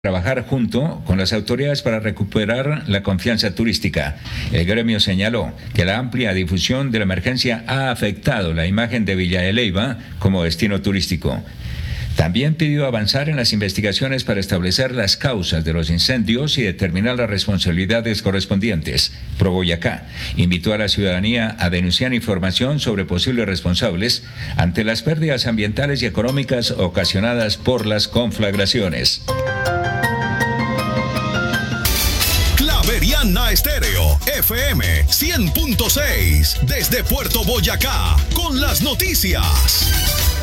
trabajar junto con las autoridades para recuperar la confianza turística. El gremio señaló que la amplia difusión de la emergencia ha afectado la imagen de Villa de Leyva como destino turístico. También pidió avanzar en las investigaciones para establecer las causas de los incendios y determinar las responsabilidades correspondientes. ProBoyacá invitó a la ciudadanía a denunciar información sobre posibles responsables ante las pérdidas ambientales y económicas ocasionadas por las conflagraciones. Javeriana Estéreo, FM 100.6, desde Puerto Boyacá, con las noticias.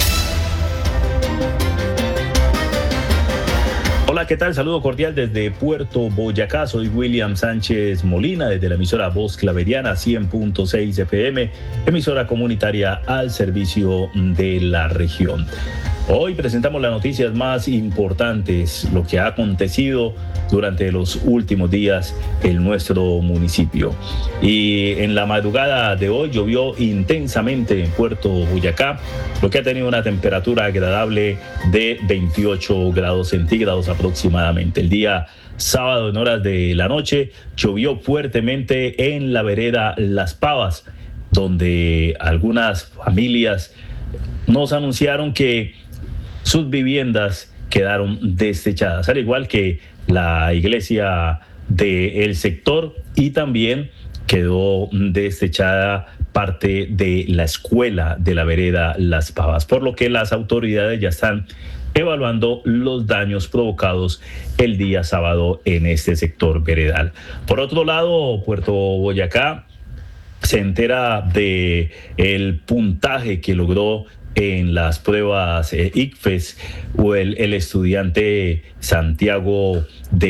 Hola, ¿qué tal? Saludo cordial desde Puerto Boyacá. Soy William Sánchez Molina, desde la emisora Voz Claveriana 100.6 FM, emisora comunitaria al servicio de la región. Hoy presentamos las noticias más importantes, lo que ha acontecido durante los últimos días en nuestro municipio. Y en la madrugada de hoy llovió intensamente en Puerto Boyacá, lo que ha tenido una temperatura agradable de 28 grados centígrados aproximadamente. El día sábado en horas de la noche llovió fuertemente en la vereda Las Pavas, donde algunas familias nos anunciaron que sus viviendas quedaron desechadas, al igual que la iglesia del sector, y también quedó desechada parte de la escuela de la vereda Las Pavas, por lo que las autoridades ya están evaluando los daños provocados el día sábado en este sector veredal. Por otro lado, Puerto Boyacá se entera de el puntaje que logró en las pruebas ICFES o el estudiante Santiago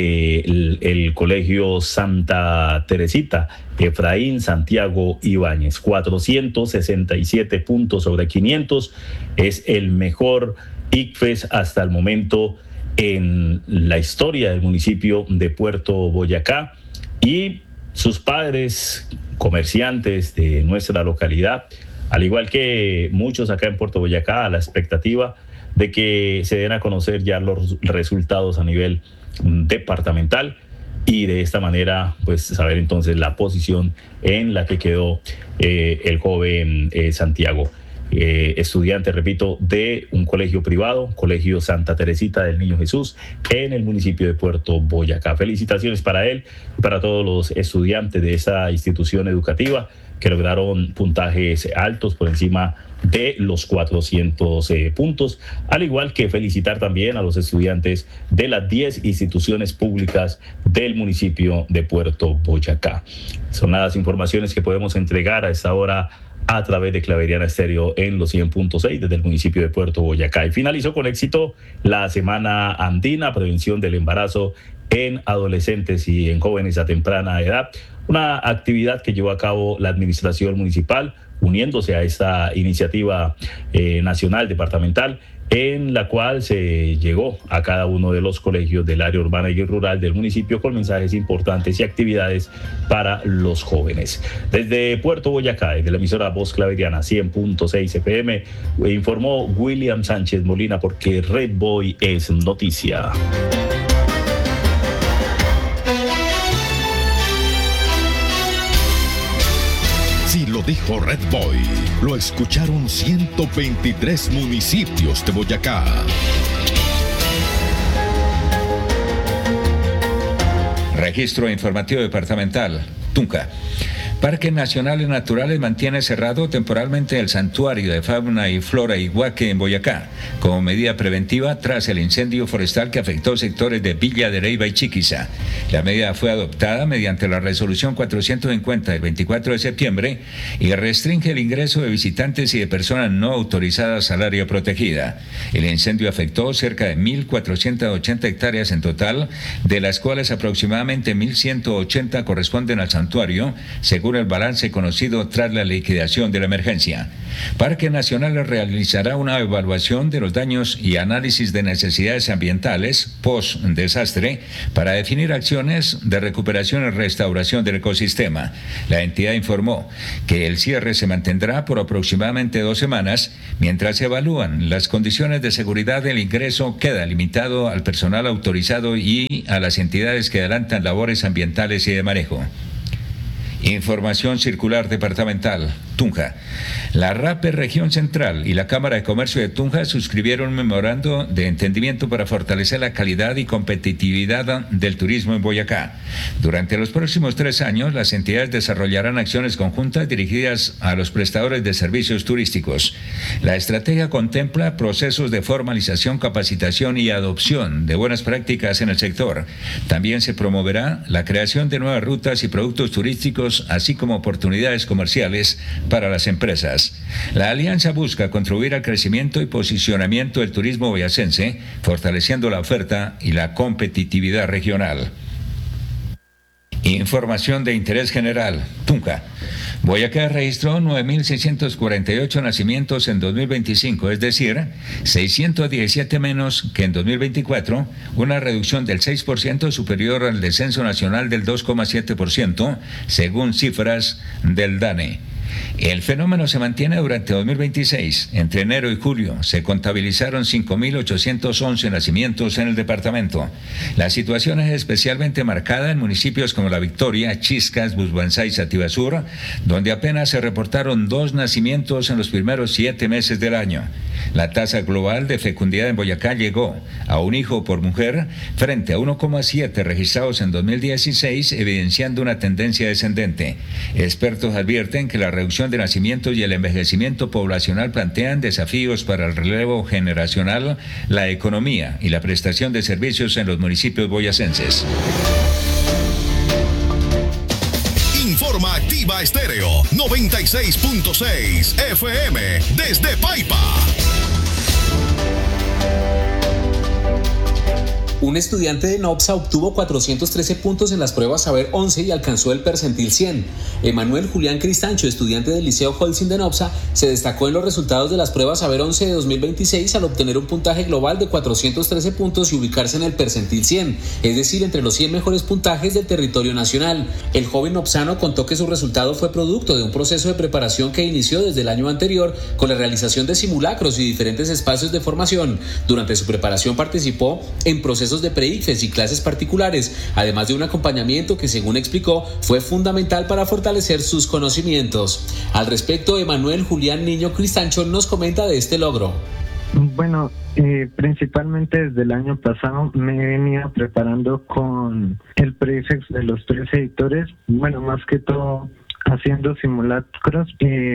del colegio Santa Teresita, Efraín Santiago Ibáñez. 467 puntos sobre 500, es el mejor ICFES hasta el momento en la historia del municipio de Puerto Boyacá, y sus padres, comerciantes de nuestra localidad, al igual que muchos acá en Puerto Boyacá, a la expectativa de que se den a conocer ya los resultados a nivel departamental, y de esta manera pues saber entonces la posición en la que quedó el joven Santiago, estudiante, repito, de un colegio privado, Colegio Santa Teresita del Niño Jesús, en el municipio de Puerto Boyacá. Felicitaciones para él y para todos los estudiantes de esa institución educativa que lograron puntajes altos por encima de los 400 puntos, al igual que felicitar también a los estudiantes de las 10 instituciones públicas del municipio de Puerto Boyacá. Son las informaciones que podemos entregar a esta hora a través de Claveriana Estéreo en los 100.6 desde el municipio de Puerto Boyacá. Y finalizó con éxito la Semana Andina, prevención del embarazo en adolescentes y en jóvenes a temprana edad, una actividad que llevó a cabo la administración municipal, uniéndose a esta iniciativa nacional, departamental, en la cual se llegó a cada uno de los colegios del área urbana y rural del municipio con mensajes importantes y actividades para los jóvenes. Desde Puerto Boyacá, desde la emisora Voz Claveriana 100.6 FM, informó William Sánchez Molina, porque Red Boy es noticia. Si lo dijo Red Boy, lo escucharon 123 municipios de Boyacá. Registro informativo departamental, Tunca. Parques Nacionales Naturales mantiene cerrado temporalmente el Santuario de Fauna y Flora Iguaque en Boyacá, como medida preventiva tras el incendio forestal que afectó sectores de Villa de Leyva y Chiquiza. La medida fue adoptada mediante la resolución 450 del 24 de septiembre y restringe el ingreso de visitantes y de personas no autorizadas al área protegida. El incendio afectó cerca de 1.480 hectáreas en total, de las cuales aproximadamente 1.180 corresponden al santuario, según según el balance conocido tras la liquidación de la emergencia. Parque Nacional realizará una evaluación de los daños y análisis de necesidades ambientales post-desastre para definir acciones de recuperación y restauración del ecosistema. La entidad informó que el cierre se mantendrá por aproximadamente 2 semanas, mientras se evalúan las condiciones de seguridad. El ingreso queda limitado al personal autorizado y a las entidades que adelantan labores ambientales y de manejo. Información circular departamental. Tunja. La RAPE Región Central y la Cámara de Comercio de Tunja suscribieron un memorando de entendimiento para fortalecer la calidad y competitividad del turismo en Boyacá. Durante los próximos 3 años, las entidades desarrollarán acciones conjuntas dirigidas a los prestadores de servicios turísticos. La estrategia contempla procesos de formalización, capacitación y adopción de buenas prácticas en el sector. También se promoverá la creación de nuevas rutas y productos turísticos, así como oportunidades comerciales para las empresas. La alianza busca contribuir al crecimiento y posicionamiento del turismo boyacense, fortaleciendo la oferta y la competitividad regional. Información de interés general. Tunja. Boyacá registró 9.648 nacimientos en 2025, es decir, 617 menos que en 2024, una reducción del 6% superior al descenso nacional del 2,7%, según cifras del DANE. El fenómeno se mantiene durante 2026. Entre enero y julio se contabilizaron 5.811 nacimientos en el departamento. La situación es especialmente marcada en municipios como La Victoria, Chiscas, Busbanzá y Sativa Sur, donde apenas se reportaron 2 nacimientos en los primeros 7 meses del año. La tasa global de fecundidad en Boyacá llegó a 1 hijo por mujer frente a 1,7 registrados en 2016, evidenciando una tendencia descendente. Expertos advierten que la reducción de nacimientos y el envejecimiento poblacional plantean desafíos para el relevo generacional, la economía y la prestación de servicios en los municipios boyacenses. Informa Activa Estéreo 96.6 FM desde Paipa. Un estudiante de NOPSA obtuvo 413 puntos en las pruebas Saber 11 y alcanzó el percentil 100. Emanuel Julián Cristancho, estudiante del Liceo Holcim de NOPSA, se destacó en los resultados de las pruebas Saber 11 de 2026 al obtener un puntaje global de 413 puntos y ubicarse en el percentil 100, es decir, entre los 100 mejores puntajes del territorio nacional. El joven nopsano contó que su resultado fue producto de un proceso de preparación que inició desde el año anterior con la realización de simulacros y diferentes espacios de formación. Durante su preparación participó en procesos de pre-ICFES y clases particulares, además de un acompañamiento que, según explicó, fue fundamental para fortalecer sus conocimientos. Al respecto, Emanuel Julián Niño Cristancho nos comenta de este logro. Bueno, principalmente desde el año pasado me he venido preparando con el pre-ICFES de los 3 editores, bueno, más que todo haciendo simulacros.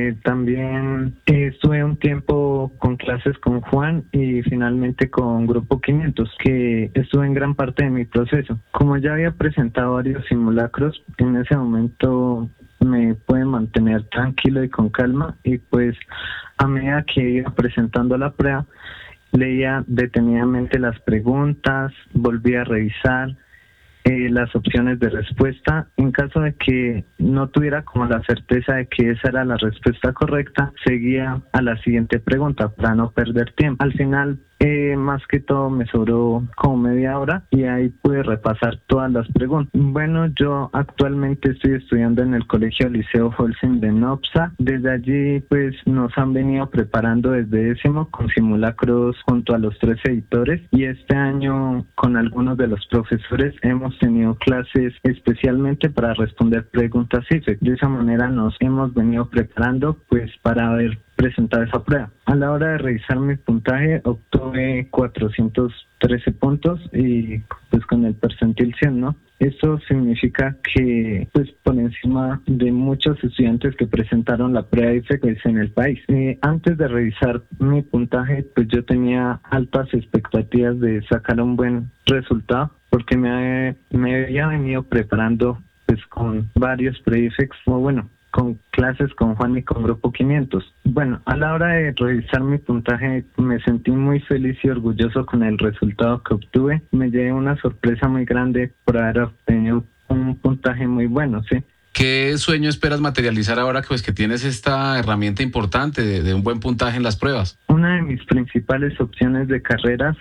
También estuve un tiempo con clases con Juan y finalmente con Grupo 500, que estuve en gran parte de mi proceso. Como ya había presentado varios simulacros, en ese momento me pude mantener tranquilo y con calma, y pues a medida que iba presentando la prueba, leía detenidamente las preguntas, volvía a revisar las opciones de respuesta. En caso de que no tuviera como la certeza de que esa era la respuesta correcta, seguía a la siguiente pregunta para no perder tiempo. Al final, más que todo me sobró como media hora y ahí pude repasar todas las preguntas. Bueno, yo actualmente estoy estudiando en el Colegio Liceo Holcim de NOPSA. Desde allí pues nos han venido preparando desde décimo con simulacros junto a los 3 editores, y este año con algunos de los profesores hemos tenido clases especialmente para responder preguntas IFEC. De esa manera nos hemos venido preparando pues para haber presentado esa prueba. A la hora de revisar mi puntaje obtuve 413 puntos y pues con el percentil 100, ¿no? Esto significa que pues por encima de muchos estudiantes que presentaron la prueba IFEC pues, en el país. Antes de revisar mi puntaje pues yo tenía altas expectativas de sacar un buen resultado, porque me había venido preparando pues con varios pre-IFECs, o bueno, con clases con Juan y con Grupo 500. Bueno, a la hora de revisar mi puntaje me sentí muy feliz y orgulloso con el resultado que obtuve. Me llevé una sorpresa muy grande por haber obtenido un puntaje muy bueno, ¿sí? ¿Qué sueño esperas materializar ahora que tienes esta herramienta importante de un buen puntaje en las pruebas? Una de mis principales opciones de carreras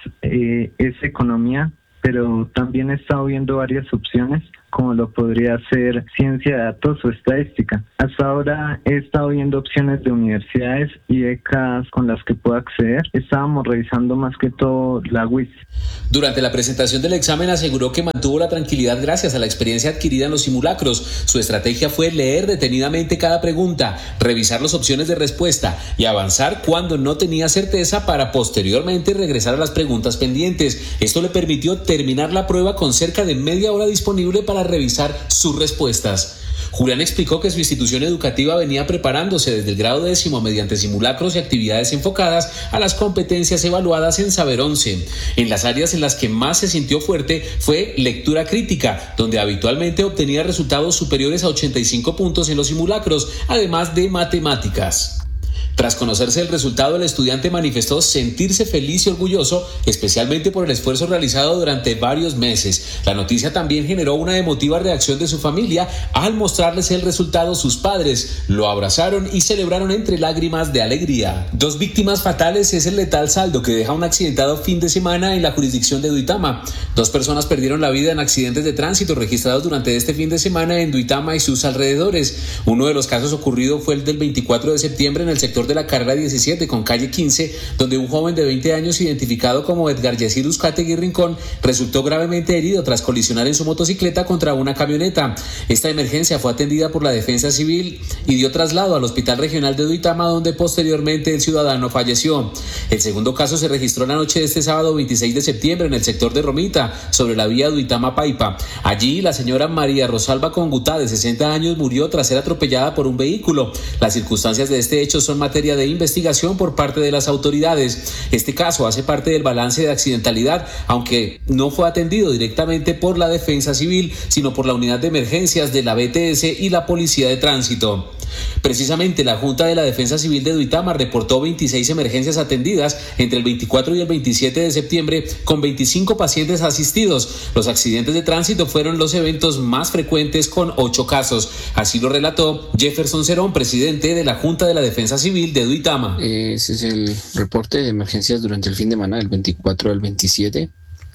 es economía, pero también he estado viendo varias opciones, como lo podría ser ciencia de datos o estadística. Hasta ahora he estado viendo opciones de universidades y becas con las que puedo acceder. Estábamos revisando más que todo la UIS. Durante la presentación del examen aseguró que mantuvo la tranquilidad gracias a la experiencia adquirida en los simulacros. Su estrategia fue leer detenidamente cada pregunta, revisar las opciones de respuesta y avanzar cuando no tenía certeza para posteriormente regresar a las preguntas pendientes. Esto le permitió terminar la prueba con cerca de media hora disponible para revisar sus respuestas. Julián explicó que su institución educativa venía preparándose desde el grado 10º mediante simulacros y actividades enfocadas a las competencias evaluadas en Saber 11. En las áreas en las que más se sintió fuerte fue lectura crítica, donde habitualmente obtenía resultados superiores a 85 puntos en los simulacros, además de matemáticas. Tras conocerse el resultado, el estudiante manifestó sentirse feliz y orgulloso, especialmente por el esfuerzo realizado durante varios meses. La noticia también generó una emotiva reacción de su familia. Al mostrarles el resultado, sus padres lo abrazaron y celebraron entre lágrimas de alegría. 2 víctimas fatales es el letal saldo que deja un accidentado fin de semana en la jurisdicción de Duitama. 2 personas perdieron la vida en accidentes de tránsito registrados durante este fin de semana en Duitama y sus alrededores. Uno de los casos ocurrido fue el del 24 de septiembre en el sector de la carrera 17 con calle 15, donde un joven de 20 años identificado como Edgar Yesir Uzcategui Rincón resultó gravemente herido tras colisionar en su motocicleta contra una camioneta. Esta emergencia fue atendida por la Defensa Civil y dio traslado al Hospital Regional de Duitama, donde posteriormente el ciudadano falleció. El segundo caso se registró la noche de este sábado 26 de septiembre en el sector de Romita, sobre la vía Duitama-Paipa. Allí la señora María Rosalba Congutá, de 60 años, murió tras ser atropellada por un vehículo. Las circunstancias de este hecho son materia de investigación por parte de las autoridades. Este caso hace parte del balance de accidentalidad, aunque no fue atendido directamente por la Defensa Civil, sino por la Unidad de Emergencias de la BTS y la Policía de Tránsito. Precisamente la Junta de la Defensa Civil de Duitama reportó 26 emergencias atendidas entre el 24 y el 27 de septiembre con 25 pacientes asistidos. Los accidentes de tránsito fueron los eventos más frecuentes con 8 casos. Así lo relató Jefferson Cerón, presidente de la Junta de la Defensa Civil de Duitama. Ese es el reporte de emergencias durante el fin de semana del 24 al 27.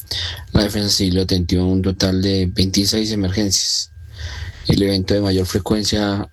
La Defensa Civil atendió un total de 26 emergencias. El evento de mayor frecuencia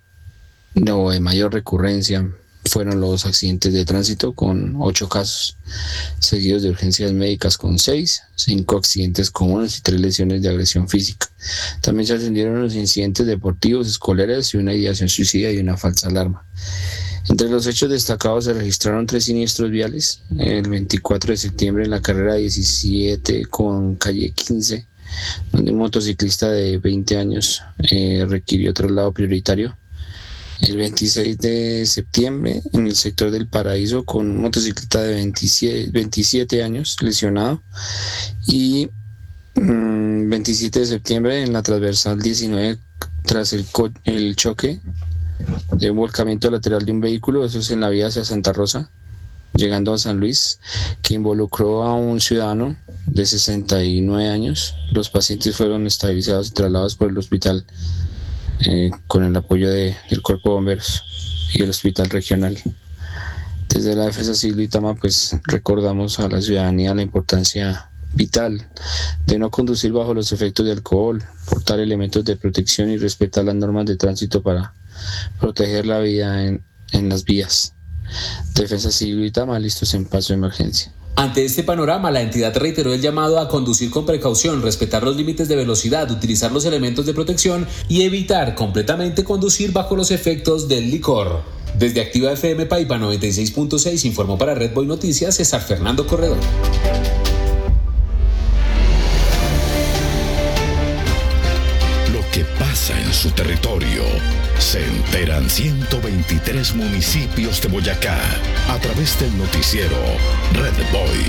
o de mayor recurrencia fueron los accidentes de tránsito con 8 casos, seguidos de urgencias médicas con 6, 5 accidentes comunes y 3 lesiones de agresión física. También se atendieron los incidentes deportivos, escolares y una ideación suicida y una falsa alarma. Entre los hechos destacados se registraron 3 siniestros viales. El 24 de septiembre en la carrera 17 con calle 15, donde un motociclista de 20 años requirió traslado prioritario. El 26 de septiembre en el sector del Paraíso con un motociclista de 27 años lesionado. Y 27 de septiembre en la transversal 19 tras el choque de un volcamiento lateral de un vehículo, eso es en la vía hacia Santa Rosa, llegando a San Luis, que involucró a un ciudadano de 69 años. Los pacientes fueron estabilizados y trasladados por el hospital con el apoyo del Cuerpo de Bomberos y el Hospital Regional. Desde la Defensa Civil de Duitama, pues recordamos a la ciudadanía la importancia vital de no conducir bajo los efectos de alcohol, portar elementos de protección y respetar las normas de tránsito para proteger la vida en las vías. Defensa Civil de Duitama, listos en paso de emergencia. Ante este panorama, la entidad reiteró el llamado a conducir con precaución, respetar los límites de velocidad, utilizar los elementos de protección y evitar completamente conducir bajo los efectos del licor. Desde Activa FM Paipa 96.6 informó para Red Boy Noticias César Fernando Corredor. Lo que pasa en su territorio se enteran 123 municipios de Boyacá a través del noticiero Red Boy.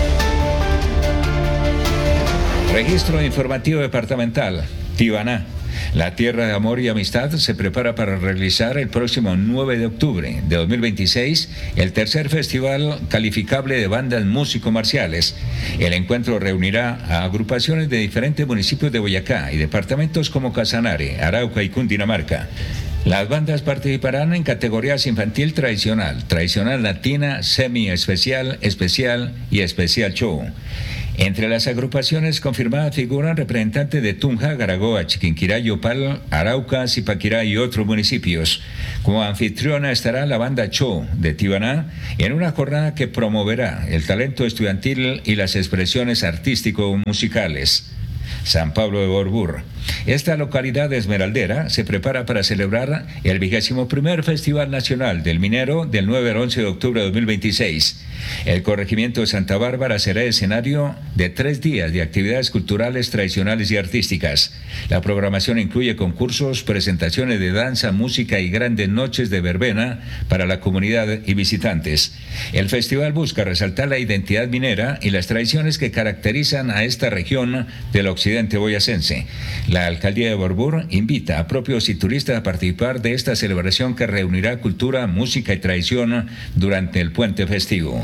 Registro informativo departamental. Tibaná. La Tierra de Amor y Amistad se prepara para realizar el próximo 9 de octubre de 2026 el tercer festival calificable de bandas músico-marciales. El encuentro reunirá a agrupaciones de diferentes municipios de Boyacá y departamentos como Casanare, Arauca y Cundinamarca. Las bandas participarán en categorías infantil tradicional, tradicional latina, semi-especial, especial y especial show. Entre las agrupaciones confirmadas figuran representantes de Tunja, Garagoa, Chiquinquirá, Yopal, Arauca, Zipaquirá y otros municipios. Como anfitriona estará la banda Cho de Tibaná en una jornada que promoverá el talento estudiantil y las expresiones artístico-musicales. San Pablo de Borbur. Esta localidad esmeraldera se prepara para celebrar el 21º Festival Nacional del Minero del 9 al 11 de octubre de 2026. El corregimiento de Santa Bárbara será escenario de 3 días de actividades culturales, tradicionales y artísticas. La programación incluye concursos, presentaciones de danza, música y grandes noches de verbena para la comunidad y visitantes. El festival busca resaltar la identidad minera y las tradiciones que caracterizan a esta región del occidente boyacense. La alcaldía de Borbur invita a propios y turistas a participar de esta celebración que reunirá cultura, música y tradición durante el puente festivo.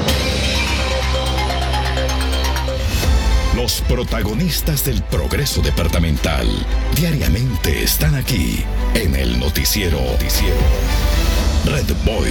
Los protagonistas del progreso departamental diariamente están aquí en el noticiero Red Boy.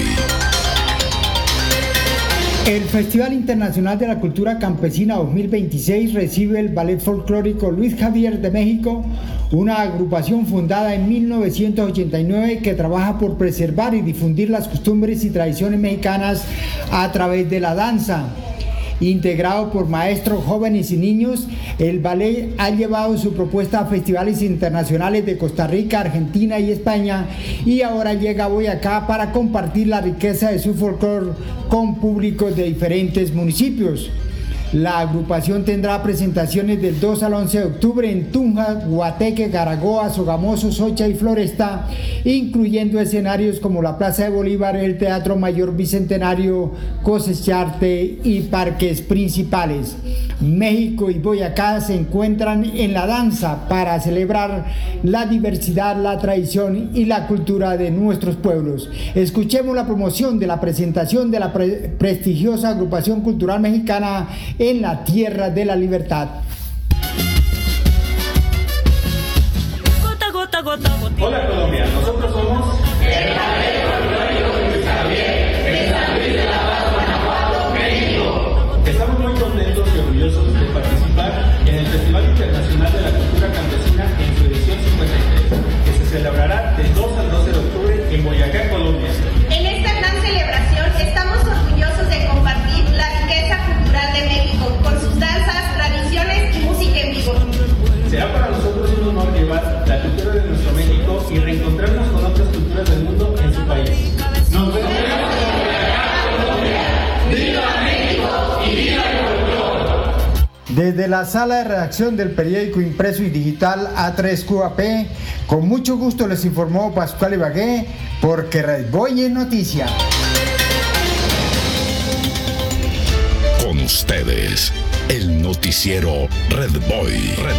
El Festival Internacional de la Cultura Campesina 2026 recibe el Ballet Folclórico Luis Javier de México, una agrupación fundada en 1989 que trabaja por preservar y difundir las costumbres y tradiciones mexicanas a través de la danza. Integrado por maestros jóvenes y niños, el ballet ha llevado su propuesta a festivales internacionales de Costa Rica, Argentina y España, y ahora llega a Boyacá para compartir la riqueza de su folclore con públicos de diferentes municipios. La agrupación tendrá presentaciones del 2 al 11 de octubre en Tunja, Guateque, Garagoa, Sogamoso, Socha y Floresta, incluyendo escenarios como la Plaza de Bolívar, el Teatro Mayor Bicentenario, Cosecharte y parques principales. México y Boyacá se encuentran en la danza para celebrar la diversidad, la tradición y la cultura de nuestros pueblos. Escuchemos la promoción de la presentación de la prestigiosa agrupación cultural mexicana en la Tierra de la Libertad. Hola Colombia, nosotros somos el Ballet Folclórico Luis Javier de San Luis de la Paz, Guanajuato, México. Estamos muy contentos y orgullosos de participar en el Festival Internacional de la Cultura Campesina en su edición 53, que se celebrará del 2 al 12 de octubre en Boyacá, Colombia. En esta gran celebración estamos orgullosos de compartir la riqueza cultural de México con sus danzas, tradiciones y música en vivo. Será para nosotros un honor llevar la cultura de nuestro México y reencontrarnos con otras culturas del mundo en su país. Nos vemos en Colombia. ¡Viva México y viva el folclore! Desde la sala de redacción del periódico impreso y digital A3QAP, con mucho gusto les informó Pascual Ibagué, porque Red Boy es noticia. Con ustedes, el noticiero Red Boy.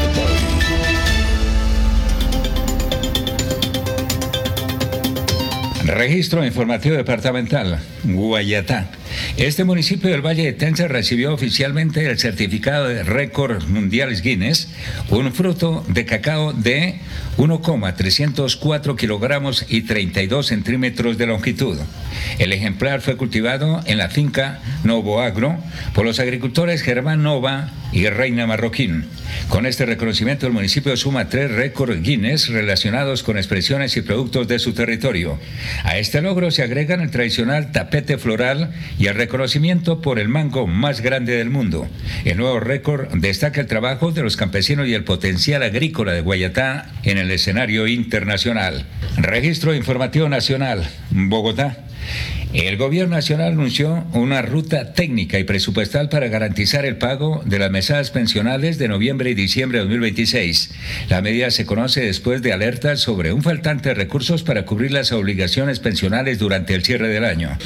Registro informativo departamental, Guayatá. Este municipio del Valle de Tenza recibió oficialmente el certificado de récord mundial Guinness, un fruto de cacao de 1,304 kilogramos y 32 centímetros de longitud. El ejemplar fue cultivado en la finca Novo Agro por los agricultores Germán Nova y Reina Marroquín. Con este reconocimiento, el municipio suma 3 récords Guinness relacionados con expresiones y productos de su territorio. A este logro se agregan el tradicional tapete floral y el reconocimiento por el mango más grande del mundo. El nuevo récord destaca el trabajo de los campesinos y el potencial agrícola de Guayatá en el escenario internacional. Registro Informativo Nacional, Bogotá. El Gobierno Nacional anunció una ruta técnica y presupuestal para garantizar el pago de las mesadas pensionales de noviembre y diciembre de 2026. La medida se conoce después de alertas sobre un faltante de recursos para cubrir las obligaciones pensionales durante el cierre del año.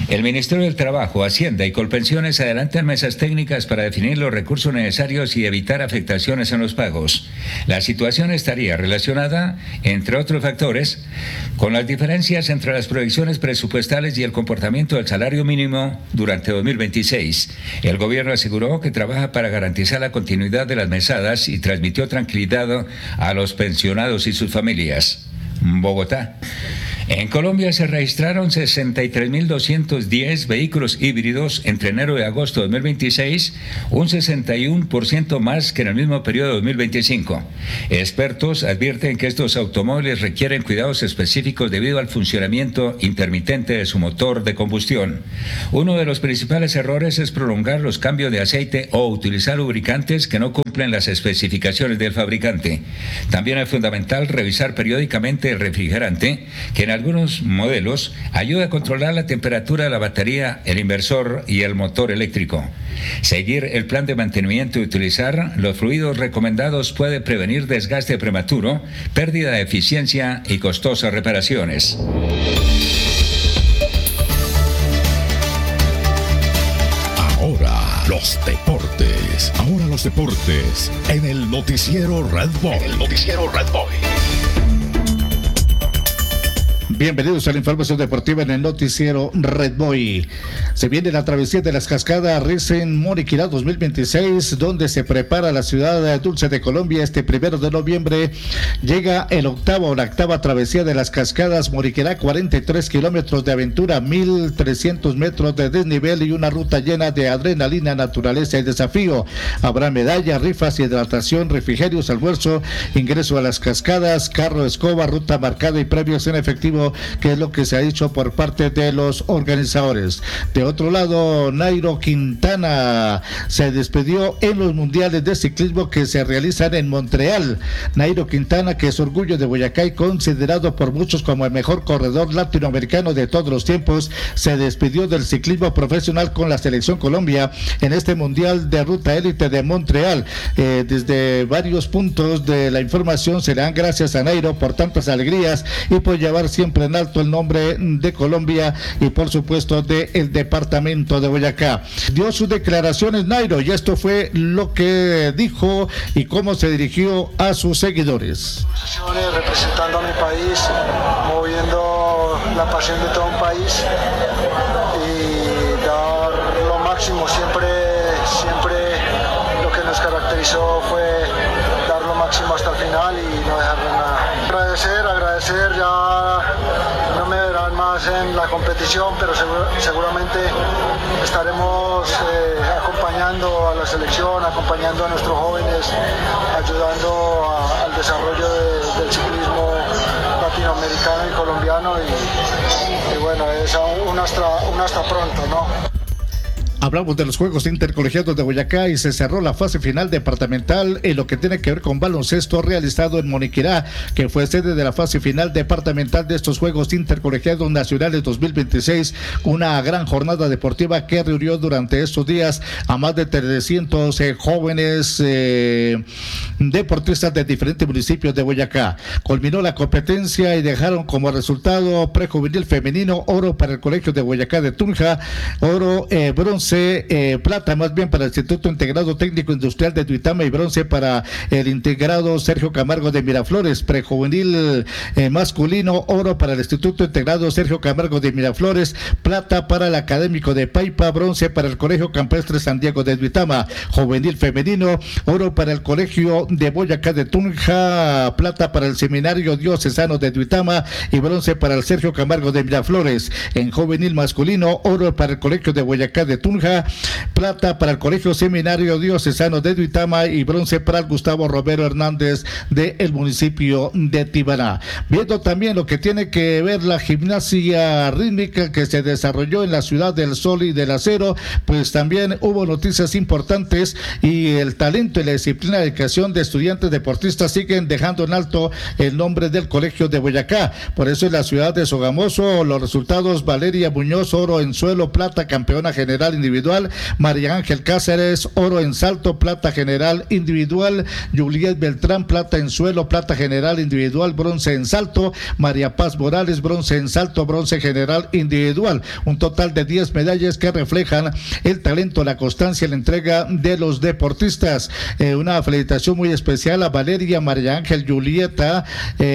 El Ministerio del Trabajo, Hacienda y Colpensiones adelantan mesas técnicas para definir los recursos necesarios y evitar afectaciones en los pagos. La situación estaría relacionada, entre otros factores, con las diferencias entre las proyecciones presupuestales y el comportamiento del salario mínimo durante 2026. El gobierno aseguró que trabaja para garantizar la continuidad de las mesadas y transmitió tranquilidad a los pensionados y sus familias. Bogotá. En Colombia se registraron 63.210 vehículos híbridos entre enero y agosto de 2026, un 61% más que en el mismo periodo de 2025. Expertos advierten que estos automóviles requieren cuidados específicos debido al funcionamiento intermitente de su motor de combustión. Uno de los principales errores es prolongar los cambios de aceite o utilizar lubricantes que no cumplen las especificaciones del fabricante. También es fundamental revisar periódicamente el refrigerante, que en algunos modelos ayuda a controlar la temperatura de la batería, el inversor y el motor eléctrico. Seguir el plan de mantenimiento y utilizar los fluidos recomendados puede prevenir desgaste prematuro, pérdida de eficiencia y costosas reparaciones. Ahora los deportes en el noticiero Red Boy. Bienvenidos a la información deportiva en el noticiero Red Boy. Se viene la travesía de las cascadas Risen Moriquirá 2026, donde se prepara la ciudad dulce de Colombia. Este 1 de noviembre llega la octava travesía de las cascadas Moriquirá, 43 kilómetros de aventura, 1.300 metros de desnivel y una ruta llena de adrenalina, naturaleza y desafío. Habrá medallas, rifas, hidratación, refrigerios, almuerzo, ingreso a las cascadas, carro escoba, ruta marcada y premios en efectivo, que es lo que se ha dicho por parte de los organizadores. De otro lado, Nairo Quintana se despidió en los mundiales de ciclismo que se realizan en Montreal. Nairo Quintana, que es orgullo de Boyacá y considerado por muchos como el mejor corredor latinoamericano de todos los tiempos, se despidió del ciclismo profesional con la selección Colombia en este mundial de ruta élite de Montreal. Desde varios puntos de la información se le dan gracias a Nairo por tantas alegrías y por llevar siempre en alto el nombre de Colombia y por supuesto del departamento de Boyacá. Dio sus declaraciones Nairo y esto fue lo que dijo y cómo se dirigió a sus seguidores. Representando a mi país, moviendo la pasión de todo un país y dar lo máximo. Siempre lo que nos caracterizó fue dar lo máximo hasta el final y no dejar nada. Agradecer, ya no me verán más en la competición, pero seguramente estaremos acompañando a la selección, acompañando a nuestros jóvenes, ayudando al desarrollo del ciclismo latinoamericano y colombiano y bueno, es un hasta pronto, ¿no? Hablamos de los Juegos Intercolegiados de Boyacá y se cerró la fase final departamental en lo que tiene que ver con baloncesto realizado en Moniquirá, que fue sede de la fase final departamental de estos Juegos Intercolegiados Nacionales 2026, una gran jornada deportiva que reunió durante estos días a más de 300 jóvenes deportistas de diferentes municipios de Boyacá. Culminó la competencia y dejaron como resultado prejuvenil femenino oro para el Colegio de Boyacá de Tunja, oro, bronce, plata más bien para el Instituto Integrado Técnico Industrial de Duitama y bronce para el Integrado Sergio Camargo de Miraflores. Prejuvenil masculino, oro para el Instituto Integrado Sergio Camargo de Miraflores, plata para el Académico de Paipa, bronce para el Colegio Campestre San Diego de Duitama. Juvenil femenino, oro para el Colegio de Boyacá de Tunja, plata para el Seminario Diocesano de Duitama y bronce para el Sergio Camargo de Miraflores. En juvenil masculino, oro para el Colegio de Boyacá de Tunja, plata para el Colegio Seminario Diocesano de Duitama y bronce para el Gustavo Romero Hernández del municipio de Tibaná. Viendo también lo que tiene que ver la gimnasia rítmica que se desarrolló en la Ciudad del Sol y del Acero, pues también hubo noticias importantes y el talento y la disciplina de dedicación donde estudiantes deportistas siguen dejando en alto el nombre del Colegio de Boyacá. Por eso en la ciudad de Sogamoso los resultados: Valeria Muñoz, oro en suelo, plata, campeona general individual; María Ángel Cáceres, oro en salto, plata general individual; Juliet Beltrán, plata en suelo, plata general individual, bronce en salto; María Paz Morales, bronce en salto, bronce general individual. Un total de 10 medallas que reflejan el talento, la constancia y la entrega de los deportistas. Una felicitación muy especial a Valeria, María Ángel, Julieta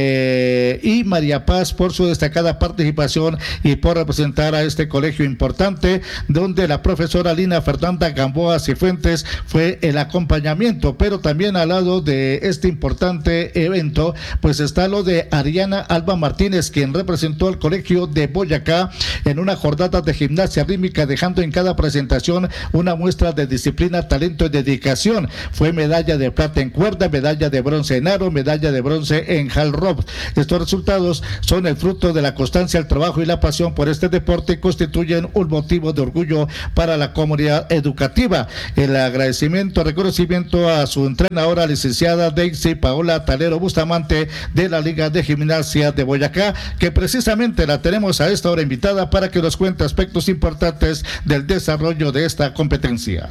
y María Paz por su destacada participación y por representar a este colegio importante, donde la profesora Lina Fernanda Gamboa Cifuentes fue el acompañamiento. Pero también al lado de este importante evento pues está lo de Ariana Alba Martínez, quien representó al Colegio de Boyacá en una jornada de gimnasia rítmica, dejando en cada presentación una muestra de disciplina, talento y dedicación. Fue medalla de plata en cuerda, medalla de bronce en aro, medalla de bronce en hall rope. Estos resultados son el fruto de la constancia, el trabajo y la pasión por este deporte, y constituyen un motivo de orgullo para la comunidad educativa. El agradecimiento, reconocimiento a su entrenadora, licenciada Daisy Paola Talero Bustamante, de la Liga de Gimnasia de Boyacá, que precisamente la tenemos a esta hora invitada para que nos cuente aspectos importantes del desarrollo de esta competencia.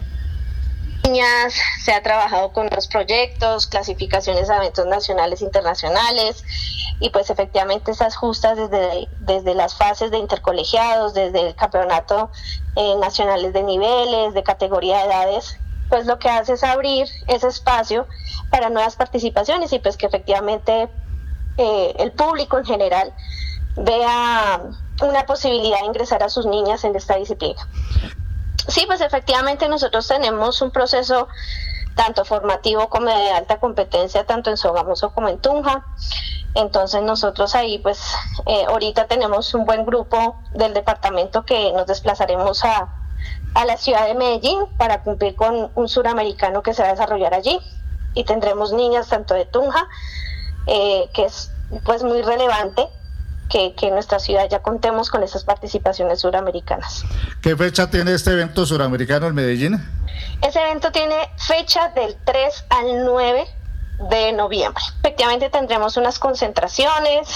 Se ha trabajado con los proyectos, clasificaciones a eventos nacionales e internacionales, y pues efectivamente estas justas desde las fases de intercolegiados, desde el campeonato nacionales de niveles, de categoría de edades, pues lo que hace es abrir ese espacio para nuevas participaciones, y pues que efectivamente el público en general vea una posibilidad de ingresar a sus niñas en esta disciplina. Sí, pues efectivamente nosotros tenemos un proceso tanto formativo como de alta competencia, tanto en Sogamoso como en Tunja. Entonces nosotros ahí pues ahorita tenemos un buen grupo del departamento que nos desplazaremos a la ciudad de Medellín para cumplir con un suramericano que se va a desarrollar allí, y tendremos niñas tanto de Tunja, que es pues muy relevante que en nuestra ciudad ya contemos con esas participaciones suramericanas. ¿Qué fecha tiene este evento suramericano en Medellín? Ese evento tiene fecha del 3 al 9 de noviembre. Efectivamente tendremos unas concentraciones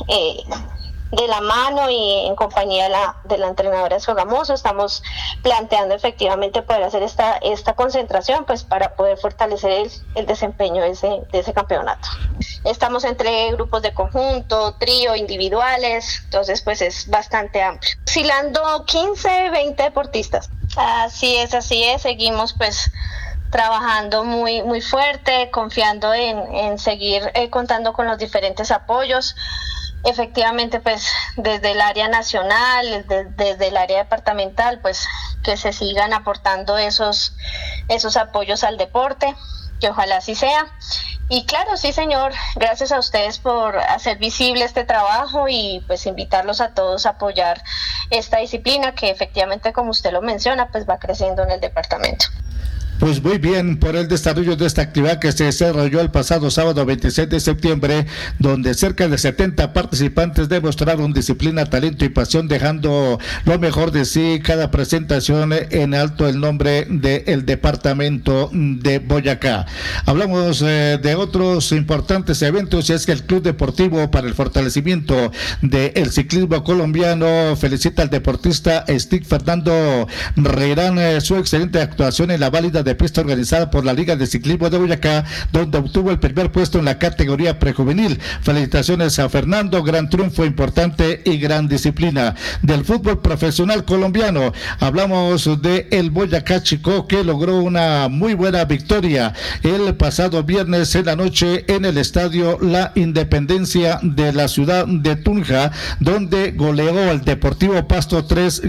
de la mano y en compañía de la entrenadora de Sogamoso. Estamos planteando efectivamente poder hacer esta concentración pues para poder fortalecer el desempeño de ese campeonato. Estamos entre grupos de conjunto, trío, individuales, entonces pues es bastante amplio. Oscilando 15, 20 deportistas. Así es, seguimos pues trabajando muy, muy fuerte, confiando en seguir contando con los diferentes apoyos. Efectivamente, pues desde el área nacional, desde el área departamental, pues que se sigan aportando esos apoyos al deporte, que ojalá así sea. Y claro, sí señor, gracias a ustedes por hacer visible este trabajo y pues invitarlos a todos a apoyar esta disciplina que efectivamente, como usted lo menciona, pues va creciendo en el departamento. Pues muy bien, por el desarrollo de esta actividad que se desarrolló el pasado sábado 26 de septiembre, donde cerca de 70 participantes demostraron disciplina, talento y pasión, dejando lo mejor de sí cada presentación en alto el nombre del departamento de Boyacá. Hablamos de otros importantes eventos, y es que el Club Deportivo para el Fortalecimiento del Ciclismo Colombiano felicita al deportista Stick Fernando Reirán su excelente actuación en la válida de pista organizada por la Liga de Ciclismo de Boyacá, donde obtuvo el primer puesto en la categoría prejuvenil. Felicitaciones a Fernando, gran triunfo importante y gran disciplina. Del fútbol profesional colombiano, hablamos de el Boyacá Chico, que logró una muy buena victoria el pasado viernes en la noche en el estadio La Independencia de la ciudad de Tunja, donde goleó al Deportivo Pasto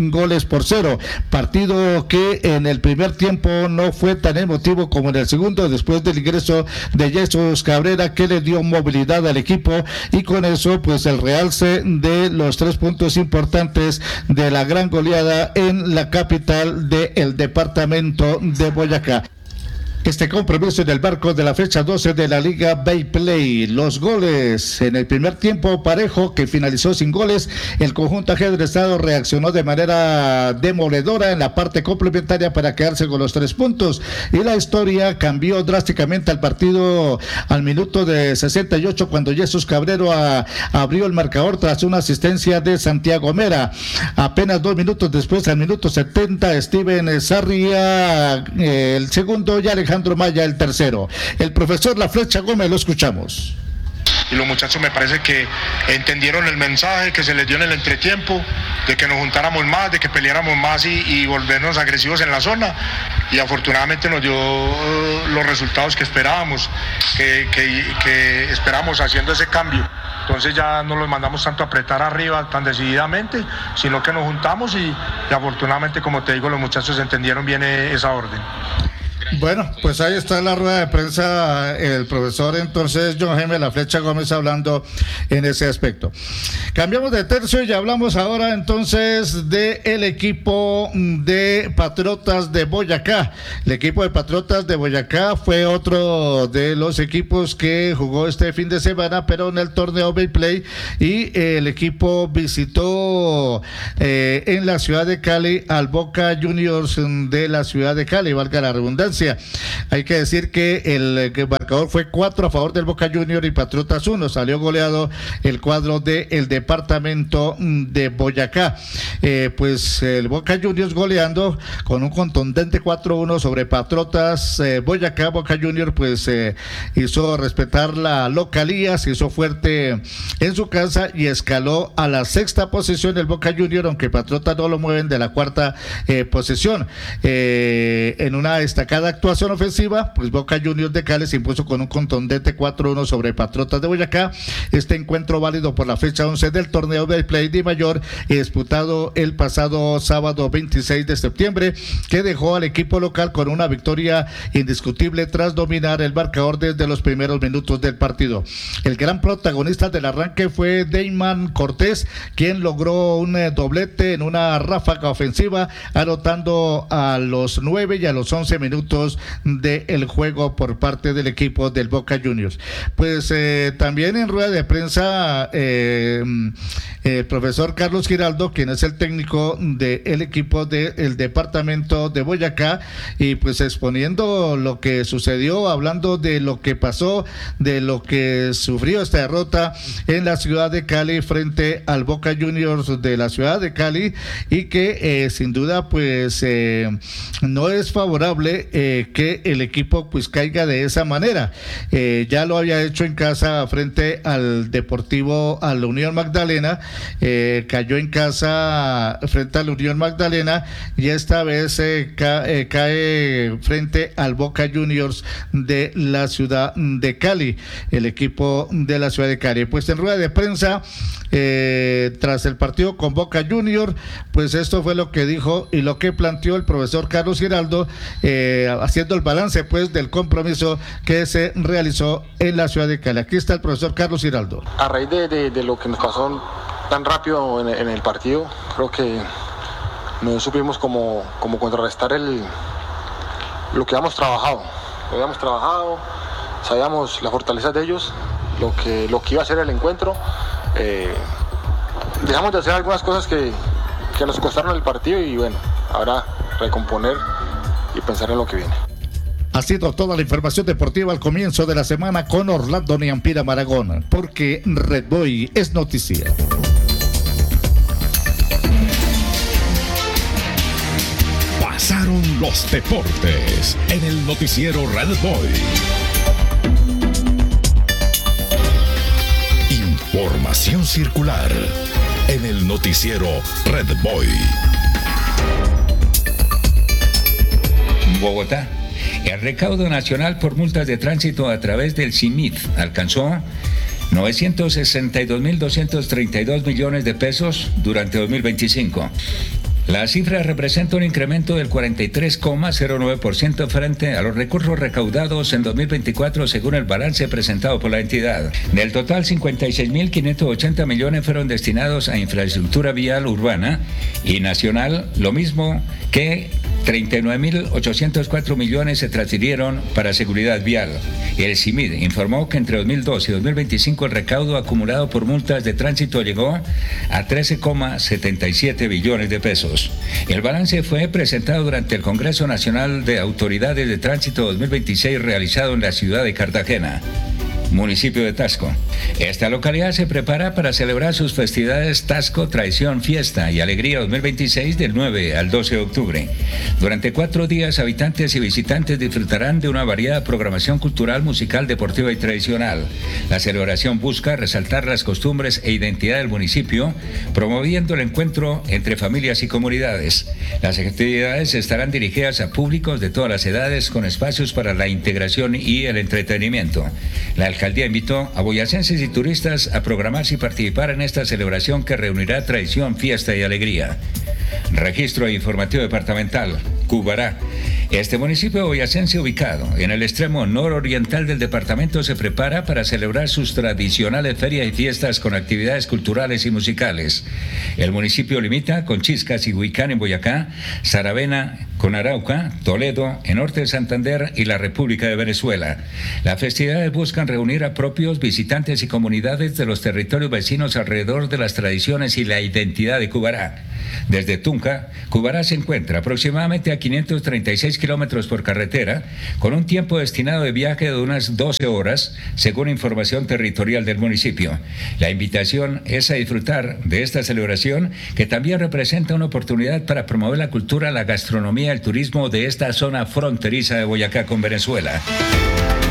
3-0, partido que en el primer tiempo no fue tan emotivo como en el segundo, después del ingreso de Jesús Cabrera, que le dio movilidad al equipo, y con eso pues el realce de los 3 puntos importantes de la gran goleada en la capital del departamento de Boyacá. este compromiso en el marco de la fecha 12 de la Liga Bayplay. Los goles en el primer tiempo parejo, que finalizó sin goles, el conjunto ajedrezado reaccionó de manera demoledora en la parte complementaria para quedarse con los 3 puntos, y la historia cambió drásticamente al partido al minuto de 68, cuando Jesús Cabrero abrió el marcador tras una asistencia de Santiago Mera. Apenas 2 minutos después, al minuto 70, Steven Sarria el segundo y Alejandro Maya el tercero. El profesor La Flecha Gómez, lo escuchamos. Y los muchachos me parece que entendieron el mensaje que se les dio en el entretiempo, de que nos juntáramos más, de que peleáramos más y volvernos agresivos en la zona, y afortunadamente nos dio los resultados que esperábamos, que esperábamos haciendo ese cambio. Entonces ya no los mandamos tanto a apretar arriba tan decididamente, sino que nos juntamos y afortunadamente, como te digo, los muchachos entendieron bien esa orden. Bueno, pues ahí está la rueda de prensa, el profesor entonces John Jaime La Flecha Gómez hablando en ese aspecto. Cambiamos de tercio y hablamos ahora entonces del equipo de Patriotas de Boyacá. El equipo de Patriotas de Boyacá fue otro de los equipos que jugó este fin de semana, pero en el torneo Bayplay, y el equipo visitó en la ciudad de Cali al Boca Juniors de la ciudad de Cali, valga la redundancia. Hay que decir que el marcador fue 4 a favor del Boca Juniors y Patriotas 1. Salió goleado el cuadro del departamento de Boyacá. Pues el Boca Juniors goleando con un contundente 4-1 sobre Patriotas Boyacá. Boca Juniors pues hizo respetar la localía, se hizo fuerte en su casa y escaló a la 6ª posición el Boca Juniors, aunque Patriotas no lo mueven de la 4ª posición. En una destacada actuación ofensiva, pues Boca Juniors de Cali se impuso con un contundente 4-1 sobre Patriotas de Boyacá. Este encuentro válido por la fecha 11 del torneo Bayplay de Mayor, disputado el pasado sábado 26 de septiembre, que dejó al equipo local con una victoria indiscutible tras dominar el marcador desde los primeros minutos del partido. El gran protagonista del arranque fue Deyman Cortés, quien logró un doblete en una ráfaga ofensiva, anotando a los 9 y a los 11 minutos del juego por parte del equipo del Boca Juniors. Pues también en rueda de prensa el profesor Carlos Giraldo, quien es el técnico del equipo del departamento de Boyacá, y pues exponiendo lo que sucedió, hablando de lo que pasó, de lo que sufrió esta derrota en la ciudad de Cali frente al Boca Juniors de la ciudad de Cali, y que sin duda pues no es favorable que el equipo pues caiga de esa manera. Ya lo había hecho en casa frente al Deportivo, a la Unión Magdalena, cayó en casa frente a la Unión Magdalena, y esta vez cae frente al Boca Juniors de la ciudad de Cali, el equipo de la ciudad de Cali. Pues en rueda de prensa tras el partido con Boca Juniors, pues esto fue lo que dijo y lo que planteó el profesor Carlos Giraldo, haciendo el balance pues del compromiso que se realizó en la ciudad de Cali. Aquí está el profesor Carlos Giraldo. A raíz de lo que nos pasó tan rápido en el partido, creo que no supimos cómo contrarrestar lo que habíamos trabajado. Sabíamos la fortaleza de ellos, lo que iba a ser el encuentro. Dejamos de hacer algunas cosas que nos costaron el partido, y bueno, ahora recomponer y pensar en lo que viene. Ha sido toda la información deportiva al comienzo de la semana con Orlando Niampira Maragón, porque Red Boy es noticia. Pasaron los deportes en el noticiero Red Boy. Información circular en el noticiero Red Boy. Bogotá. El recaudo nacional por multas de tránsito a través del CIMIT alcanzó 962.232 millones de pesos durante 2025. La cifra representa un incremento del 43,09% frente a los recursos recaudados en 2024, según el balance presentado por la entidad. Del total, 56.580 millones fueron destinados a infraestructura vial urbana y nacional, lo mismo que 39.804 millones se transfirieron para seguridad vial. El CIMID informó que entre 2012 y 2025 el recaudo acumulado por multas de tránsito llegó a 13,77 billones de pesos. El balance fue presentado durante el Congreso Nacional de Autoridades de Tránsito 2026 realizado en la ciudad de Cartagena. Municipio de Tasco. Esta localidad se prepara para celebrar sus festividades Tasco, Tradición, Fiesta y Alegría 2026 del 9 al 12 de octubre. Durante 4 días, habitantes y visitantes disfrutarán de una variada programación cultural, musical, deportiva y tradicional. La celebración busca resaltar las costumbres e identidad del municipio, promoviendo el encuentro entre familias y comunidades. Las actividades estarán dirigidas a públicos de todas las edades con espacios para la integración y el entretenimiento. La alcaldía invitó a boyacenses y turistas a programarse y participar en esta celebración que reunirá tradición, fiesta y alegría. Registro informativo departamental, Cubará. Este municipio boyacense ubicado en el extremo nororiental del departamento se prepara para celebrar sus tradicionales ferias y fiestas con actividades culturales y musicales. El municipio limita con Chiscas y Huicán en Boyacá, Saravena con Arauca, Toledo en norte de Santander y la República de Venezuela. Las festividades buscan reunir a propios, visitantes y comunidades de los territorios vecinos alrededor de las tradiciones y la identidad de Cubará. Desde Tunca, Cubará se encuentra aproximadamente a 536 kilómetros por carretera, con un tiempo destinado de viaje de unas 12 horas, según información territorial del municipio. La invitación es a disfrutar de esta celebración, que también representa una oportunidad para promover la cultura, la gastronomía y el turismo de esta zona fronteriza de Boyacá con Venezuela.